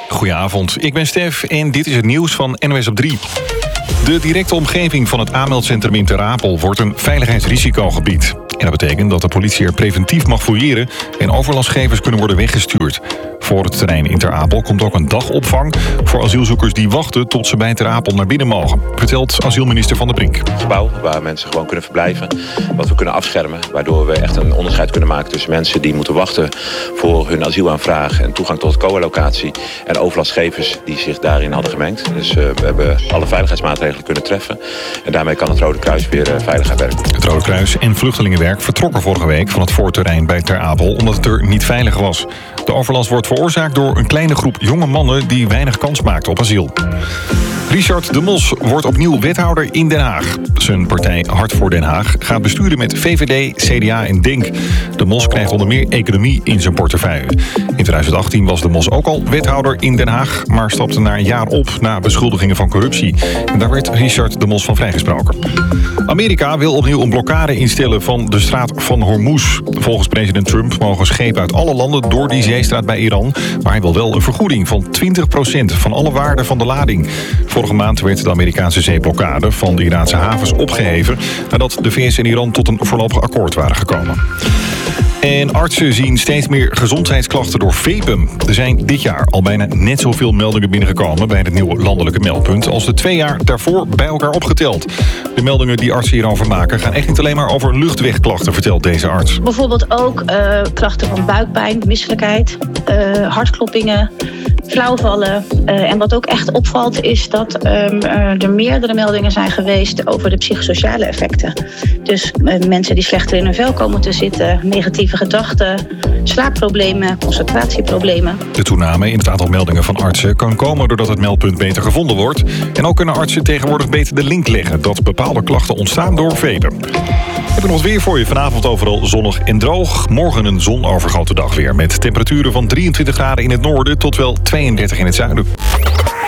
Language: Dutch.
Goedenavond, ik ben Stef en dit is het nieuws van NOS op 3. De directe omgeving van het aanmeldcentrum in Ter Apel wordt een veiligheidsrisicogebied. En dat betekent dat de politie er preventief mag fouilleren en overlastgevers kunnen worden weggestuurd. Voor het terrein in Ter Apel komt ook een dagopvang voor asielzoekers die wachten tot ze bij Ter Apel naar binnen mogen, vertelt asielminister Van der Brink. Een gebouw waar mensen gewoon kunnen verblijven, wat we kunnen afschermen, waardoor we echt een onderscheid kunnen maken tussen mensen die moeten wachten voor hun asielaanvraag en toegang tot de co-locatie en overlastgevers die zich daarin hadden gemengd. Dus we hebben alle veiligheidsmaatregelen kunnen treffen en daarmee kan het Rode Kruis weer veilig gaan werken. Het Rode Kruis en Vluchtelingenwerk vertrokken vorige week van het voorterrein bij Ter Apel omdat het er niet veilig was. De overlast wordt veroorzaakt door een kleine groep jonge mannen die weinig kans maakten op asiel. Richard de Mos wordt opnieuw wethouder in Den Haag. Zijn partij Hart voor Den Haag gaat besturen met VVD, CDA en DENK. De Mos krijgt onder meer economie in zijn portefeuille. In 2018 was de Mos ook al wethouder in Den Haag, maar stapte na een jaar op na beschuldigingen van corruptie. En daar werd Richard de Mos van vrijgesproken. Amerika wil opnieuw een blokkade instellen van de straat van Hormuz. Volgens president Trump mogen schepen uit alle landen door die zeestraat bij Iran, maar hij wil wel een vergoeding van 20% van alle waarde van de lading. Vorige maand werd de Amerikaanse zeeblokkade van de Iraanse havens opgeheven nadat de VS en Iran tot een voorlopig akkoord waren gekomen. En artsen zien steeds meer gezondheidsklachten door vapen. Er zijn dit jaar al bijna net zoveel meldingen binnengekomen bij het nieuwe landelijke meldpunt als de 2 jaar daarvoor bij elkaar opgeteld. De meldingen die artsen hierover maken gaan echt niet alleen maar over luchtwegklachten, vertelt deze arts. Bijvoorbeeld ook klachten van buikpijn, misselijkheid, hartkloppingen, flauwvallen. En wat ook echt opvalt is dat er meerdere meldingen zijn geweest over de psychosociale effecten. Dus mensen die slechter in hun vel komen te zitten, negatieve gedachten, slaapproblemen, concentratieproblemen. De toename in het aantal meldingen van artsen kan komen doordat het meldpunt beter gevonden wordt. En ook kunnen artsen tegenwoordig beter de link leggen dat bepaalde klachten ontstaan door vapen. Ik heb nog wat weer voor je. Vanavond overal zonnig en droog. Morgen een zonovergoten dag weer met temperaturen van 23 graden in het noorden tot wel 32 in het zuiden.